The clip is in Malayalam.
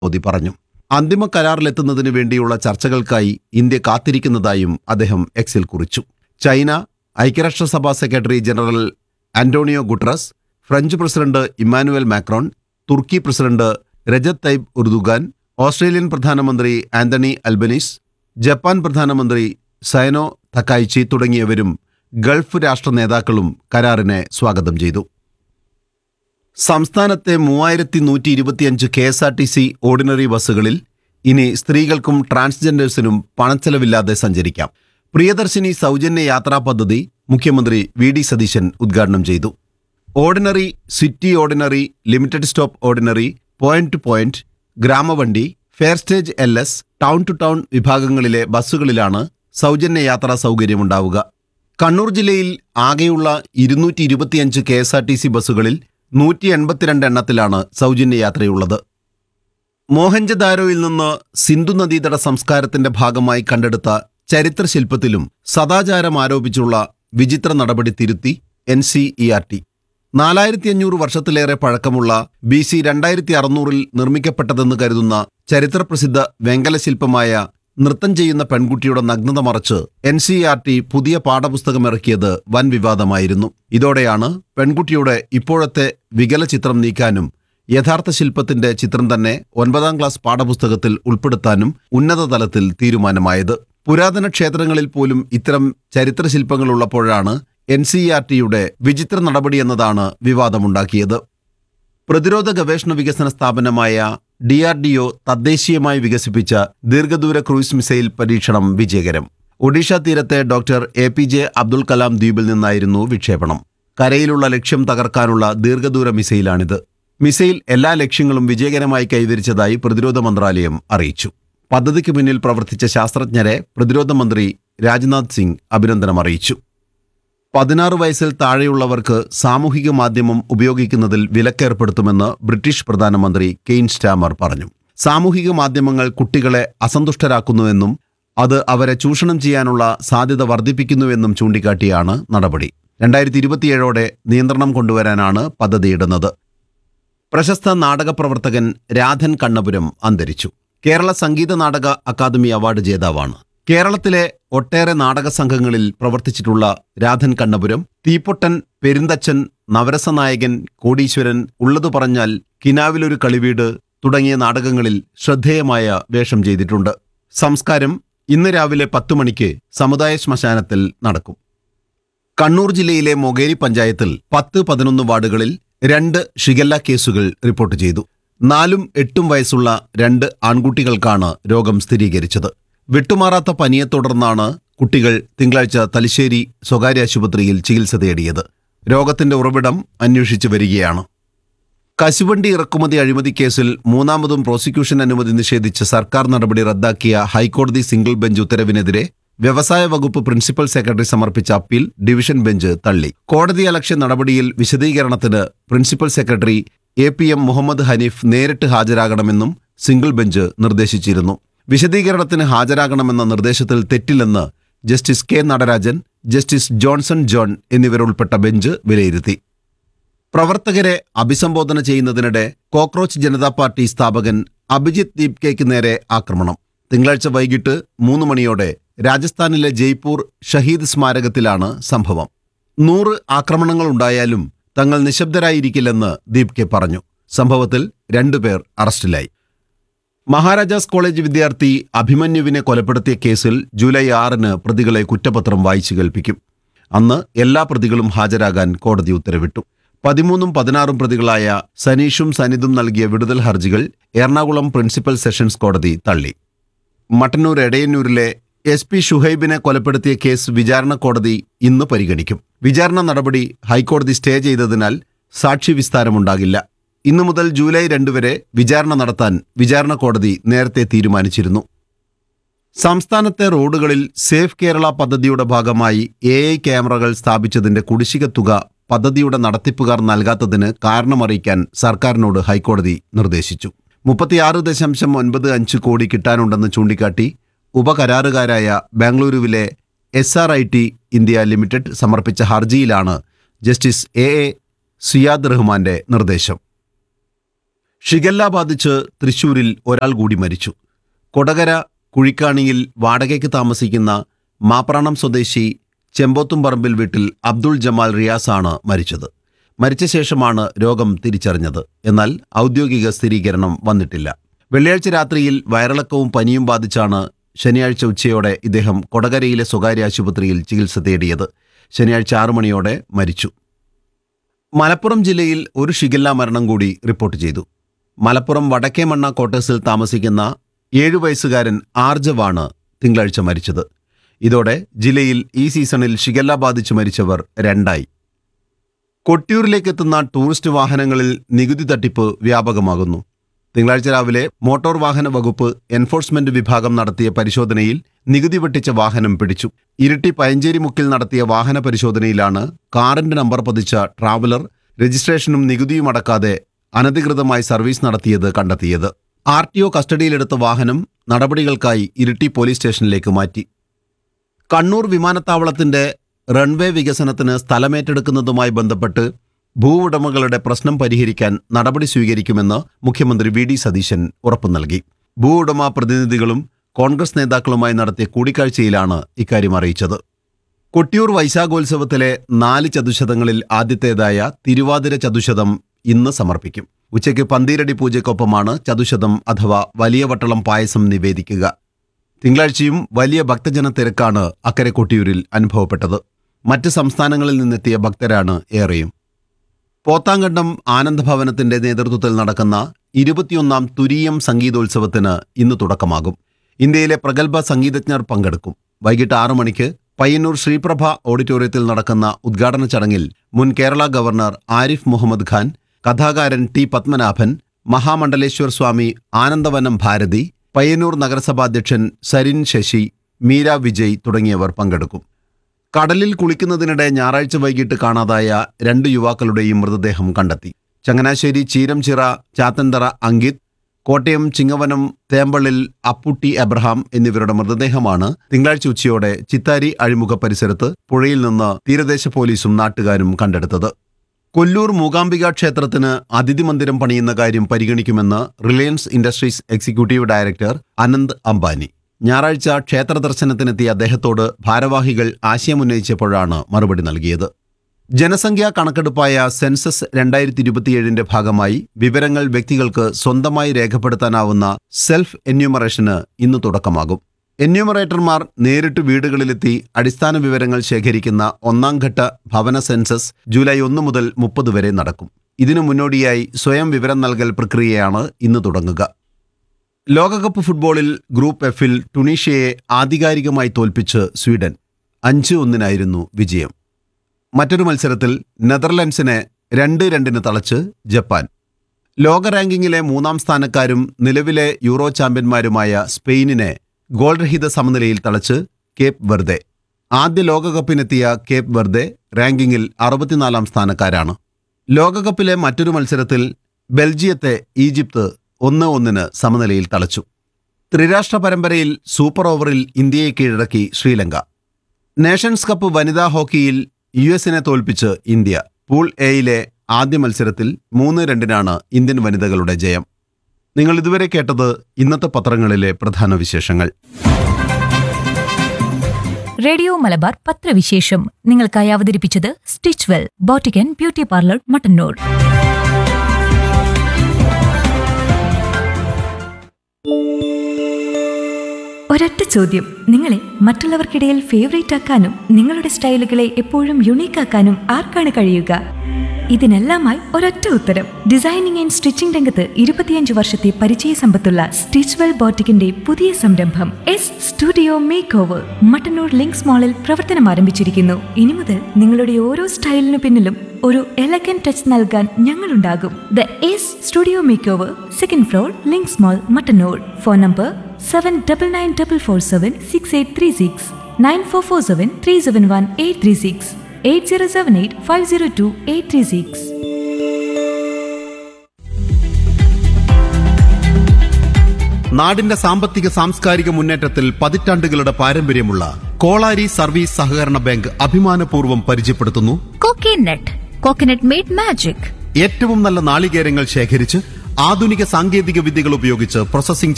മോദി പറഞ്ഞു. അന്തിമ കരാറിലെത്തുന്നതിന് വേണ്ടിയുള്ള ചർച്ചകൾക്കായി ഇന്ത്യ കാത്തിരിക്കുന്നതായും അദ്ദേഹം എക്സിൽ കുറിച്ചു. China, ഐക്യരാഷ്ട്രസഭാ secretary general Antonio Guterres, French president Emmanuel Macron, തുർക്കി പ്രസിഡന്റ് രജബ് തയ്യിബ് ഉർദുഗാൻ, ഓസ്ട്രേലിയൻ പ്രധാനമന്ത്രി ആന്റണി അൽബനീസ്, ജപ്പാൻ പ്രധാനമന്ത്രി സയനോ തക്കായിച്ചി തുടങ്ങിയവരും ഗൾഫ് രാഷ്ട്ര നേതാക്കളും കരാറിനെ സ്വാഗതം ചെയ്തു. സംസ്ഥാനത്തെ 3125 KSRTC ഓർഡിനറി ബസ്സുകളിൽ ഇനി സ്ത്രീകൾക്കും ട്രാൻസ്ജെൻഡേഴ്സിനും പണച്ചെലവില്ലാതെ സഞ്ചരിക്കാം. പ്രിയദർശിനി സൗജന്യ യാത്രാ പദ്ധതി മുഖ്യമന്ത്രി വി ഡി സതീശൻ ഉദ്ഘാടനം ചെയ്തു. Ordinary, city ordinary, limited stop ordinary, point two point, ഗ്രാമവണ്ടി, fair stage LS, town to town വിഭാഗങ്ങളിലെ ബസ്സുകളിലാണ് സൗജന്യ യാത്രാ സൗകര്യമുണ്ടാവുക. കണ്ണൂർ ജില്ലയിൽ ആകെയുള്ള 225 KSRTC ബസ്സുകളിൽ 182 എണ്ണത്തിലാണ് സൗജന്യ യാത്രയുള്ളത്. മോഹൻജദാരോയിൽ നിന്ന് സിന്ധു നദീതട സംസ്കാരത്തിന്റെ ഭാഗമായി കണ്ടെടുത്ത ചരിത്രശില്പത്തിലും സദാചാരം ആരോപിച്ചുള്ള വിചിത്ര നടപടി തിരുത്തി NCERT. 4500 വർഷത്തിലേറെ പഴക്കമുള്ള BC 2600 നിർമ്മിക്കപ്പെട്ടതെന്ന് കരുതുന്ന ചരിത്രപ്രസിദ്ധ വെങ്കല ശില്പമായ നൃത്തം ചെയ്യുന്ന പെൺകുട്ടിയുടെ നഗ്നത മറച്ച് NCERT പുതിയ പാഠപുസ്തകമിറക്കിയത് വൻ വിവാദമായിരുന്നു. ഇതോടെയാണ് പെൺകുട്ടിയുടെ ഇപ്പോഴത്തെ വികല ചിത്രം നീക്കാനും യഥാർത്ഥ ശില്പത്തിന്റെ ചിത്രം തന്നെ 9ാം ക്ലാസ് പാഠപുസ്തകത്തിൽ ഉൾപ്പെടുത്താനും ഉന്നതതലത്തിൽ തീരുമാനമായത്. പുരാതന ക്ഷേത്രങ്ങളിൽ പോലും ഇത്തരം ചരിത്രശില്പങ്ങളുള്ളപ്പോഴാണ് NCERTയുടെ വിചിത്ര നടപടിയെന്നതാണ് വിവാദമുണ്ടാക്കിയത്. പ്രതിരോധ ഗവേഷണ വികസന സ്ഥാപനമായ DRDO തദ്ദേശീയമായി വികസിപ്പിച്ച ദീർഘദൂര ക്രൂയിസ് മിസൈൽ പരീക്ഷണം വിജയകരം. ഒഡീഷ തീരത്തെ ഡോക്ടർ APJ അബ്ദുൽ കലാം ദ്വീപിൽ നിന്നായിരുന്നു വിക്ഷേപണം. കരയിലുള്ള ലക്ഷ്യം തകർക്കാനുള്ള ദീർഘദൂര മിസൈലാണിത്. മിസൈൽ എല്ലാ ലക്ഷ്യങ്ങളും വിജയകരമായി കൈവരിച്ചതായി പ്രതിരോധ മന്ത്രാലയം അറിയിച്ചു. പദ്ധതിക്ക് പിന്നിൽ പ്രവർത്തിച്ച ശാസ്ത്രജ്ഞരെ പ്രതിരോധ മന്ത്രി രാജ്നാഥ് സിംഗ് അഭിനന്ദനം അറിയിച്ചു. 16 വയസ്സിൽ താഴെയുള്ളവർക്ക് സാമൂഹിക മാധ്യമം ഉപയോഗിക്കുന്നതിൽ വിലക്കേർപ്പെടുത്തുമെന്ന് ബ്രിട്ടീഷ് പ്രധാനമന്ത്രി കെയ്ൻ സ്റ്റാമർ പറഞ്ഞു. സാമൂഹിക മാധ്യമങ്ങൾ കുട്ടികളെ അസന്തുഷ്ടരാക്കുന്നുവെന്നും അത് അവരെ ചൂഷണം ചെയ്യാനുള്ള സാധ്യത വർദ്ധിപ്പിക്കുന്നുവെന്നും ചൂണ്ടിക്കാട്ടിയാണ് നടപടി. 2027ഓടെ നിയന്ത്രണം കൊണ്ടുവരാനാണ് പദ്ധതിയിടുന്നത്. പ്രശസ്ത നാടക പ്രവർത്തകൻ രാധൻ കണ്ണപുരം അന്തരിച്ചു. Kerala Sangeetha Nataka academy award ജേതാവാണ്. കേരളത്തിലെ ഒട്ടേറെ നാടക സംഘങ്ങളിൽ പ്രവർത്തിച്ചിട്ടുള്ള രാധൻ കണ്ണപുരം തീപ്പൊട്ടൻ, പെരുന്തച്ചൻ, നവരസനായകൻ, കോടീശ്വരൻ, ഉള്ളതു പറഞ്ഞാൽ, കിനാവിലൊരു കളിവീട് തുടങ്ങിയ നാടകങ്ങളിൽ ശ്രദ്ധേയമായ വേഷം ചെയ്തിട്ടുണ്ട്. സംസ്കാരം ഇന്ന് രാവിലെ 10 മണിക്ക് സമുദായ ശ്മശാനത്തിൽ നടക്കും. കണ്ണൂർ ജില്ലയിലെ മൊകേരി പഞ്ചായത്തിൽ 10-11 വാർഡുകളിൽ 2 ഷിഗല്ല കേസുകൾ റിപ്പോർട്ട് ചെയ്തു. 4ഉം 8ഉം വയസ്സുള്ള 2 ആൺകുട്ടികൾക്കാണ് രോഗം സ്ഥിരീകരിച്ചത്. വിട്ടുമാറാത്ത പനിയെ തുടർന്നാണ് കുട്ടികൾ തിങ്കളാഴ്ച തലശ്ശേരി സ്വകാര്യ ആശുപത്രിയിൽ ചികിത്സ തേടിയത്. രോഗത്തിന്റെ ഉറവിടം അന്വേഷിച്ചു വരികയാണ്. കശുവണ്ടി ഇറക്കുമതി അഴിമതി കേസിൽ 3ാമതും പ്രോസിക്യൂഷൻ അനുമതി നിഷേധിച്ച സർക്കാർ നടപടി റദ്ദാക്കിയ ഹൈക്കോടതി സിംഗിൾ ബെഞ്ച് ഉത്തരവിനെതിരെ വ്യവസായ വകുപ്പ് പ്രിൻസിപ്പൽ സെക്രട്ടറി സമർപ്പിച്ച അപ്പീൽ ഡിവിഷൻ ബെഞ്ച് തള്ളി. കോടതിയലക്ഷ്യ നടപടിയിൽ വിശദീകരണത്തിന് principal secretary APM Muhammad Hanif നേരിട്ട് ഹാജരാകണമെന്നും സിംഗിൾ ബെഞ്ച് നിർദ്ദേശിച്ചിരുന്നു. വിശദീകരണത്തിന് ഹാജരാകണമെന്ന നിർദ്ദേശത്തിൽ തെറ്റില്ലെന്ന് justice K Natarajan, justice Johnson John എന്നിവരുൾപ്പെട്ട bench വിലയിരുത്തി. പ്രവർത്തകരെ അഭിസംബോധന ചെയ്യുന്നതിനിടെ കോക്രോച്ച് ജനതാ പാർട്ടി സ്ഥാപകൻ അഭിജിത്ത് ദീപ്കയ്ക്ക് നേരെ ആക്രമണം. തിങ്കളാഴ്ച വൈകിട്ട് 3 മണിയോടെ രാജസ്ഥാനിലെ ജയ്പൂർ ഷഹീദ് സ്മാരകത്തിലാണ് സംഭവം. 100 ആക്രമണങ്ങളുണ്ടായാലും തങ്ങൾ നിശബ്ദരായിരിക്കില്ലെന്ന് ദീപ്കെ പറഞ്ഞു. സംഭവത്തിൽ 2 പേർ അറസ്റ്റിലായി. മഹാരാജാസ് കോളേജ് വിദ്യാർത്ഥി അഭിമന്യുവിനെ കൊലപ്പെടുത്തിയ കേസിൽ ജൂലൈ 6-ന് പ്രതികളെ കുറ്റപത്രം വായിച്ചു കേൾപ്പിക്കും. അന്ന് എല്ലാ പ്രതികളും ഹാജരാകാൻ കോടതി ഉത്തരവിട്ടു. 13ഉം 16ഉം പ്രതികളായ സനീഷും സനിതും നൽകിയ വിടുതൽ ഹർജികൾ എറണാകുളം പ്രിൻസിപ്പൽ സെഷൻസ് കോടതി തള്ളി. മട്ടന്നൂർ എടയന്നൂരിലെ SP ഷുഹൈബിനെ കൊലപ്പെടുത്തിയ കേസ് വിചാരണ കോടതി ഇന്ന് പരിഗണിക്കും. വിചാരണ നടപടി ഹൈക്കോടതി സ്റ്റേ ചെയ്തതിനാൽ സാക്ഷി വിസ്താരമുണ്ടാകില്ല. ഇന്നു മുതൽ ജൂലൈ 2 വരെ വിചാരണ നടത്താൻ വിചാരണ കോടതി നേരത്തെ തീരുമാനിച്ചിരുന്നു. സംസ്ഥാനത്തെ റോഡുകളിൽ സേഫ് കേരള പദ്ധതിയുടെ ഭാഗമായി AI ക്യാമറകൾ സ്ഥാപിച്ചതിന്റെ കുടിശ്ശിക തുക പദ്ധതിയുടെ നടത്തിപ്പുകാർ നൽകാത്തതിന് കാരണമറിയിക്കാൻ സർക്കാരിനോട് ഹൈക്കോടതി നിർദ്ദേശിച്ചു. 36.95 കോടി കിട്ടാനുണ്ടെന്ന് ചൂണ്ടിക്കാട്ടി ഉപകരാറുകാരായ ബാംഗ്ലൂരുവിലെ SRIT ഇന്ത്യ ലിമിറ്റഡ് സമർപ്പിച്ച ഹർജിയിലാണ് ജസ്റ്റിസ് AA സിയാദ് റഹ്മാന്റെ നിർദ്ദേശം. ഷിഗല്ല ബാധിച്ച് തൃശൂരിൽ ഒരാൾ കൂടി മരിച്ചു. കൊടകര കുഴിക്കാണിയിൽ വാടകയ്ക്ക് താമസിക്കുന്ന മാപ്രാണം സ്വദേശി ചെമ്പോത്തുംപറമ്പിൽ വീട്ടിൽ അബ്ദുൾ ജമാൽ റിയാസാണ് മരിച്ചത്. മരിച്ച ശേഷമാണ് രോഗം തിരിച്ചറിഞ്ഞത്. എന്നാൽ ഔദ്യോഗിക സ്ഥിരീകരണം വന്നിട്ടില്ല. വെള്ളിയാഴ്ച രാത്രിയിൽ വയറിളക്കവും പനിയും ബാധിച്ചാണ് ശനിയാഴ്ച ഉച്ചയോടെ ഇദ്ദേഹം കൊടകരയിലെ സ്വകാര്യ ആശുപത്രിയിൽ ചികിത്സ തേടിയത്. ശനിയാഴ്ച 6 മണിയോടെ മരിച്ചു. മലപ്പുറം ജില്ലയിൽ ഒരു ഷിഗല്ല മരണം കൂടി റിപ്പോർട്ട് ചെയ്തു. മലപ്പുറം വടക്കേമണ്ണ ക്വാർട്ടേഴ്സിൽ താമസിക്കുന്ന 7 വയസ്സുകാരൻ ആർജവാണ് തിങ്കളാഴ്ച മരിച്ചത്. ഇതോടെ ജില്ലയിൽ ഈ സീസണിൽ ഷിഗല്ല ബാധിച്ച് മരിച്ചവർ 2ആയി. കൊട്ടിയൂരിലേക്കെത്തുന്ന ടൂറിസ്റ്റ് വാഹനങ്ങളിൽ നികുതി തട്ടിപ്പ് വ്യാപകമാകുന്നു. തിങ്കളാഴ്ച രാവിലെ മോട്ടോർ വാഹന വകുപ്പ് എൻഫോഴ്സ്മെന്റ് വിഭാഗം നടത്തിയ പരിശോധനയിൽ നികുതി വെട്ടിച്ച വാഹനം പിടിച്ചു. ഇരിട്ടി പയഞ്ചേരി മുക്കിൽ നടത്തിയ വാഹന പരിശോധനയിലാണ് കാറിന്റെ നമ്പർ പതിച്ച ട്രാവലർ രജിസ്ട്രേഷനും നികുതിയും അടക്കാതെ അനധികൃതമായി സർവീസ് നടത്തിയത് കണ്ടെത്തിയത്. RTO കസ്റ്റഡിയിലെടുത്ത വാഹനം നടപടികൾക്കായി ഇരിട്ടി പോലീസ് സ്റ്റേഷനിലേക്ക് മാറ്റി. കണ്ണൂർ വിമാനത്താവളത്തിന്റെ റൺവേ വികസനത്തിന് സ്ഥലമേറ്റെടുക്കുന്നതുമായി ബന്ധപ്പെട്ട് ഭൂവുടമകളുടെ പ്രശ്നം പരിഹരിക്കാൻ നടപടി സ്വീകരിക്കുമെന്ന് മുഖ്യമന്ത്രി VD സതീശൻ ഉറപ്പു നൽകി. ഭൂവുടമ പ്രതിനിധികളും കോൺഗ്രസ് നേതാക്കളുമായി നടത്തിയ കൂടിക്കാഴ്ചയിലാണ് ഇക്കാര്യം അറിയിച്ചത്. കൊട്ടിയൂർ വൈശാഖോത്സവത്തിലെ 4 ചതുശതങ്ങളിൽ ആദ്യത്തേതായ തിരുവാതിര ചതുശതം ഇന്ന് സമർപ്പിക്കും. ഉച്ചയ്ക്ക് പന്തീരടി പൂജയ്ക്കൊപ്പമാണ് ചതുശതം അഥവാ വലിയ വട്ടളം പായസം നിവേദിക്കുക. തിങ്കളാഴ്ചയും വലിയ ഭക്തജന തിരക്കാണ് അക്കരെ കൊട്ടിയൂരിൽ അനുഭവപ്പെട്ടത്. മറ്റ് സംസ്ഥാനങ്ങളിൽ നിന്നെത്തിയ ഭക്തരാണ് ഏറെയും. പോത്താങ്കണ്ടം ആനന്ദഭവനത്തിന്റെ നേതൃത്വത്തിൽ നടക്കുന്ന 21ാം തുരീയം സംഗീതോത്സവത്തിന് ഇന്ന് തുടക്കമാകും. ഇന്ത്യയിലെ പ്രഗത്ഭ സംഗീതജ്ഞർ പങ്കെടുക്കും. വൈകിട്ട് 6 മണിക്ക് പയ്യന്നൂർ ശ്രീപ്രഭ ഓഡിറ്റോറിയത്തിൽ നടക്കുന്ന ഉദ്ഘാടന ചടങ്ങിൽ മുൻ കേരള ഗവർണർ ആരിഫ് മുഹമ്മദ് ഖാൻ, കഥാകാരൻ T. പത്മനാഭൻ, മഹാമണ്ഡലേശ്വർ സ്വാമി ആനന്ദവനം ഭാരതി, പയ്യന്നൂർ നഗരസഭാധ്യക്ഷൻ സരിൻ ശശി, മീര വിജയ് തുടങ്ങിയവർ പങ്കെടുക്കും. കടലിൽ കുളിക്കുന്നതിനിടെ ഞായറാഴ്ച വൈകിട്ട് കാണാതായ 2 യുവാക്കളുടെയും മൃതദേഹം കണ്ടെത്തി. ചങ്ങനാശ്ശേരി ചീരംചിറ ചാത്തന്തറ അങ്കിത്, കോട്ടയം ചിങ്ങവനം തേമ്പള്ളിൽ അപ്പുട്ടി എബ്രഹാം എന്നിവരുടെ മൃതദേഹമാണ് തിങ്കളാഴ്ച ഉച്ചയോടെ ചിത്താരി അഴിമുഖ പരിസരത്ത് പുഴയിൽ നിന്ന് തീരദേശ പോലീസും നാട്ടുകാരും കണ്ടെടുത്തത്. കൊല്ലൂർ മൂകാംബിക ക്ഷേത്രത്തിന് അതിഥി മന്ദിരം പണിയുന്ന കാര്യം പരിഗണിക്കുമെന്ന് Reliance industries executive director Anant Ambani. ഞായറാഴ്ച ക്ഷേത്ര ദർശനത്തിനെത്തിയ അദ്ദേഹത്തോട് ഭാരവാഹികൾ ആശയമുന്നയിച്ചപ്പോഴാണ് മറുപടി നൽകിയത്. ജനസംഖ്യാ കണക്കെടുപ്പായ സെൻസസ് 2027ന്റെ ഭാഗമായി വിവരങ്ങൾ വ്യക്തികൾക്ക് സ്വന്തമായി രേഖപ്പെടുത്താനാവുന്ന സെൽഫ് എന്യൂമറേഷന് ഇന്ന് തുടക്കമാകും. എന്യൂമറേറ്റർമാർ നേരിട്ട് വീടുകളിലെത്തി അടിസ്ഥാന വിവരങ്ങൾ ശേഖരിക്കുന്ന 1ാം ഘട്ട ഭവന സെൻസസ് ജൂലൈ 1 മുതൽ 30 വരെ നടക്കും. ഇതിനു മുന്നോടിയായി സ്വയം വിവരം നൽകൽ പ്രക്രിയയാണ് ഇന്ന് തുടങ്ങുക. ലോകകപ്പ് ഫുട്ബോളിൽ ഗ്രൂപ്പ് Fൽ ടുണീഷ്യയെ ആധികാരികമായി തോൽപ്പിച്ച് സ്വീഡൻ. 5-1 വിജയം. മറ്റൊരു മത്സരത്തിൽ നെതർലൻഡ്സിനെ 2-2 തളച്ച് ജപ്പാൻ. ലോക റാങ്കിങ്ങിലെ 3ാം സ്ഥാനക്കാരും നിലവിലെ യൂറോ ചാമ്പ്യന്മാരുമായ സ്പെയിനിനെ ഗോൾരഹിത സമനിലയിൽ തളച്ച് കേപ്പ് വെർദെ. ആദ്യ ലോകകപ്പിനെത്തിയ കേപ്പ് വെർദെ റാങ്കിങ്ങിൽ 64ാം സ്ഥാനക്കാരാണ്. ലോകകപ്പിലെ മറ്റൊരു മത്സരത്തിൽ ബെൽജിയത്തെ ഈജിപ്ത് 1-1 സമനിലയിൽ തളച്ചു. ത്രിരാഷ്ട്ര പരമ്പരയിൽ സൂപ്പർ ഓവറിൽ ഇന്ത്യയെ കീഴടക്കി ശ്രീലങ്ക. നേഷൻസ് കപ്പ് വനിതാ ഹോക്കിയിൽ US തോൽപ്പിച്ച് ഇന്ത്യ. പൂൾ എയിലെ ആദ്യ മത്സരത്തിൽ 3-2 ഇന്ത്യൻ വനിതകളുടെ ജയം. നിങ്ങൾ ഇതുവരെ കേട്ടത് ഇന്നത്തെ പത്രങ്ങളിലെ പ്രധാന വിശേഷങ്ങൾ. റേഡിയോ മലബാർ പത്രവിശേഷം നിങ്ങൾക്കായി അവതരിപ്പിച്ചത് Stitchwell boutique and beauty parlour Mattannur. ഒരൊറ്റ ചോദ്യം, നിങ്ങളെ മറ്റുള്ളവർക്കിടയിൽ ഫേവറേറ്റ് ആക്കാനും നിങ്ങളുടെ സ്റ്റൈലുകളെ എപ്പോഴും യുണീക്ക് ആക്കാനും ആർക്കാണ് കഴിയുക? ഇതിനെല്ലാമായി ഒരൊറ്റ ഉത്തരം. ഡിസൈനിങ് ആൻഡ് സ്റ്റിച്ചിംഗ് രംഗത്ത് 25 വർഷത്തെ പരിചയ സമ്പത്തുള്ള സ്റ്റിച്ച്വെൽ ബോട്ടിക്കിന്റെ പുതിയ സംരംഭം studio make over Mattannur links മാളിൽ പ്രവർത്തനം ആരംഭിച്ചിരിക്കുന്നു. ഇനി മുതൽ നിങ്ങളുടെ ഓരോ സ്റ്റൈലിനു പിന്നിലും ഒരു എലഗന്റ് ടച്ച് നൽകാൻ ഞങ്ങളുണ്ടാകും. The studio make over, 2nd floor, links mall, Mattannur. Phone number 7994476836, 9447371836, 8078502836. നാടിന്റെ സാമ്പത്തിക സാംസ്കാരിക മുന്നേറ്റത്തിൽ പതിറ്റാണ്ടുകളുടെ പാരമ്പര്യമുള്ള കോളാരി സർവീസ് സഹകരണ ബാങ്ക് അഭിമാനപൂർവ്വം പരിചയപ്പെടുത്തുന്നു കോക്കനട്ട് മെയ്ഡ് മാജിക്. ഏറ്റവും നല്ല നാളികേരങ്ങൾ ശേഖരിച്ച് ആധുനിക സാങ്കേതിക വിദ്യകൾ ഉപയോഗിച്ച് പ്രോസസ്സിംഗ്